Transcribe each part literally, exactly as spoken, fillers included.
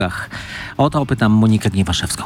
O to pytam Monikę Gniewaszewską.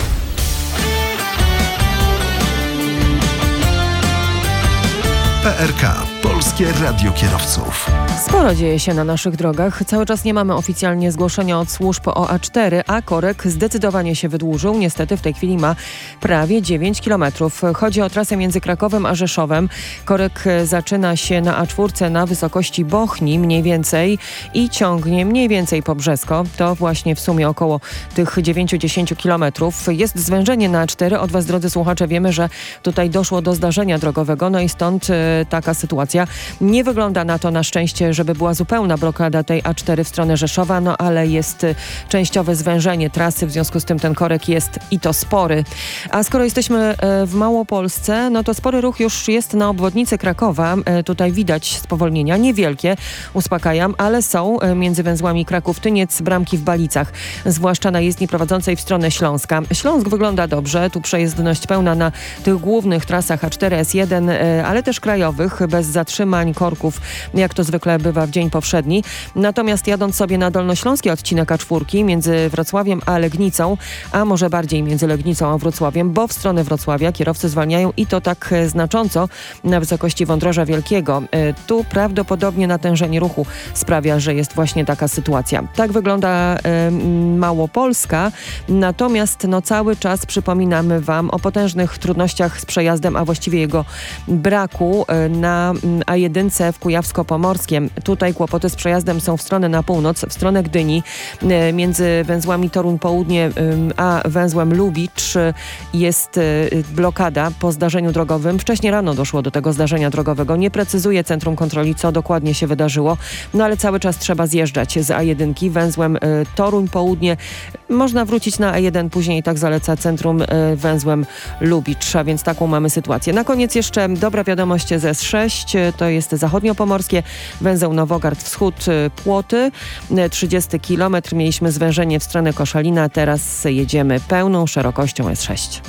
P R K. Polskie Radio Kierowców. Sporo dzieje się na naszych drogach. Cały czas nie mamy oficjalnie zgłoszenia od służb o A cztery, a korek zdecydowanie się wydłużył. Niestety w tej chwili ma prawie dziewięć kilometrów. Chodzi o trasę między Krakowem a Rzeszowem. Korek zaczyna się na A cztery na wysokości Bochni mniej więcej i ciągnie mniej więcej po Brzesko. To właśnie w sumie około tych dziewięć do dziesięciu kilometrów. Jest zwężenie na A cztery. Od was, drodzy słuchacze, wiemy, że tutaj doszło do zdarzenia drogowego, no i stąd e, taka sytuacja. Nie wygląda na to na szczęście, żeby była zupełna blokada tej A cztery w stronę Rzeszowa, no ale jest częściowe zwężenie trasy, w związku z tym ten korek jest i to spory. A skoro jesteśmy w Małopolsce, no to spory ruch już jest na obwodnicy Krakowa. Tutaj widać spowolnienia, niewielkie, uspokajam, ale są między węzłami Kraków-Tyniec, Bramki w Balicach, zwłaszcza na jezdni prowadzącej w stronę Śląska. Śląsk wygląda dobrze, tu przejezdność pełna na tych głównych trasach A cztery, S jeden, ale też krajowych, bez zatrzymań, korków, jak to zwykle bywa w dzień powszedni. Natomiast jadąc sobie na dolnośląski odcinek A cztery między Wrocławiem a Legnicą, a może bardziej między Legnicą a Wrocławiem, bo w stronę Wrocławia kierowcy zwalniają i to tak znacząco na wysokości Wądroża Wielkiego. Tu prawdopodobnie natężenie ruchu sprawia, że jest właśnie taka sytuacja. Tak wygląda y, Małopolska, natomiast no, cały czas przypominamy wam o potężnych trudnościach z przejazdem, a właściwie jego braku y, na A jeden w Kujawsko-Pomorskiem. Tutaj kłopoty z przejazdem są w stronę na północ, w stronę Gdyni, y, między węzłami Toruń Południe y, a węzłem Lubicz y, jest y, blokada po zdarzeniu drogowym. Wcześniej rano doszło do tego zdarzenia drogowego. Nie precyzuje Centrum Kontroli, co dokładnie się wydarzyło, no ale cały czas trzeba zjeżdżać z A jeden węzłem y, Toruń Południe. Można wrócić na A jeden, później tak zaleca Centrum y, węzłem Lubicz, a więc taką mamy sytuację. Na koniec jeszcze dobra wiadomość z S sześć, to jest zachodniopomorskie, węzeł Nowogard Wschód, y, Płoty, y, trzydziesty kilometr, mieliśmy zwężenie w stronę Koszalina, teraz jedziemy pełną szerokością S sześć.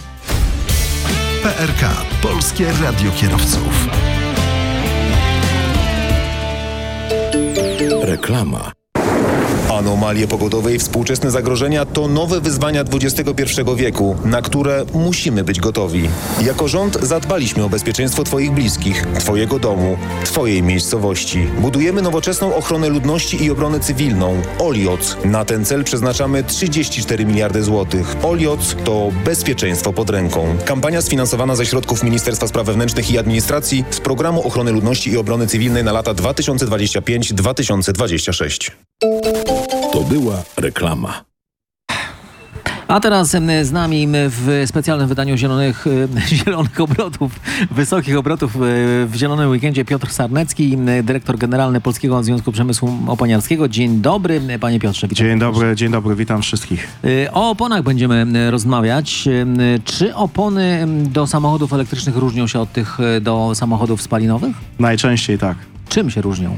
P R K. Polskie Radio Kierowców. Reklama. Anomalie pogodowe i współczesne zagrożenia to nowe wyzwania dwudziestego pierwszego wieku, na które musimy być gotowi. Jako rząd zadbaliśmy o bezpieczeństwo Twoich bliskich, Twojego domu, Twojej miejscowości. Budujemy nowoczesną ochronę ludności i obronę cywilną. Olioc. Na ten cel przeznaczamy trzydzieści cztery miliardy złotych. Olioc to bezpieczeństwo pod ręką. Kampania sfinansowana ze środków Ministerstwa Spraw Wewnętrznych i Administracji z Programu Ochrony Ludności i Obrony Cywilnej na lata dwa tysiące dwudziesty piąty do dwa tysiące dwudziestego szóstego. To była reklama. A teraz z nami w specjalnym wydaniu zielonych, zielonych obrotów, wysokich obrotów w Zielonym Weekendzie Piotr Sarnecki, dyrektor generalny Polskiego Związku Przemysłu Oponiarskiego. Dzień dobry, panie Piotrze. Witam. Dzień dobry, dzień dobry, witam wszystkich. O oponach będziemy rozmawiać. Czy opony do samochodów elektrycznych różnią się od tych do samochodów spalinowych? Najczęściej tak. Czym się różnią?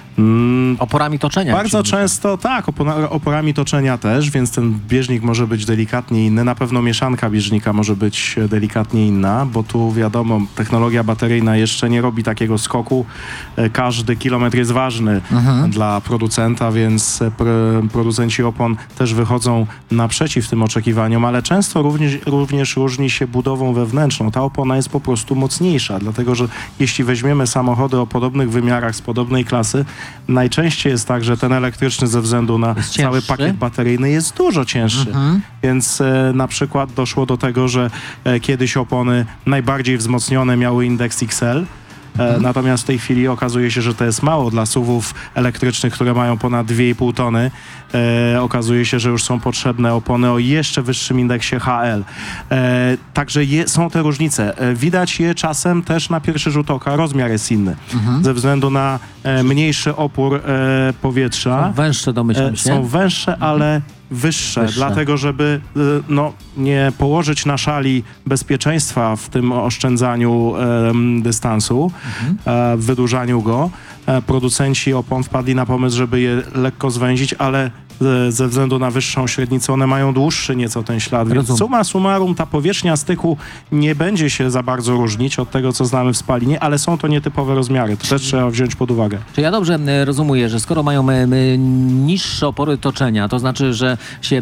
Mm, Oporami toczenia. Bardzo często tak, opona, oporami toczenia też, więc ten bieżnik może być delikatnie inny. Na pewno mieszanka bieżnika może być delikatnie inna, bo tu wiadomo, technologia bateryjna jeszcze nie robi takiego skoku. Każdy kilometr jest ważny mhm. dla producenta, więc pr- producenci opon też wychodzą naprzeciw tym oczekiwaniom, ale często również, również różni się budową wewnętrzną. Ta opona jest po prostu mocniejsza, dlatego że jeśli weźmiemy samochody o podobnych wymiarach, z podobnej klasy, najczęściej jest tak, że ten elektryczny ze względu na cały pakiet bateryjny jest dużo cięższy. Mhm. Więc e, na przykład doszło do tego, że e, kiedyś opony najbardziej wzmocnione miały indeks X L. E, natomiast w tej chwili okazuje się, że to jest mało dla suwów elektrycznych, które mają ponad dwie i pół tony. E, okazuje się, że już są potrzebne opony o jeszcze wyższym indeksie H L. E, także je, są te różnice. E, widać je czasem też na pierwszy rzut oka. Rozmiar jest inny. Mhm. Ze względu na e, mniejszy opór e, powietrza. Są węższe, domyślam się. E, są węższe, ale wyższe, wyższe, dlatego żeby no, nie położyć na szali bezpieczeństwa w tym oszczędzaniu e, dystansu, mhm. e, w wydłużaniu go. E, producenci opon wpadli na pomysł, żeby je lekko zwęzić, ale ze względu na wyższą średnicę one mają dłuższy nieco ten ślad, więc Rozumiem. summa summarum ta powierzchnia styku nie będzie się za bardzo różnić od tego, co znamy w spalinie, ale są to nietypowe rozmiary, to też trzeba wziąć pod uwagę. Czy ja dobrze rozumuję, że skoro mają niższe opory toczenia, to znaczy, że się